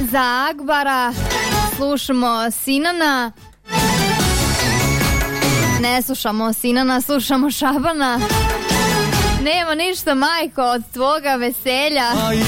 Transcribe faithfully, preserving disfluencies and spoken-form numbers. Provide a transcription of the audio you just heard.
za Akbara, slušamo Sinana. Ne slušamo Sinana, slušamo Šabana. Nema ništa, majko, od tvoga veselja.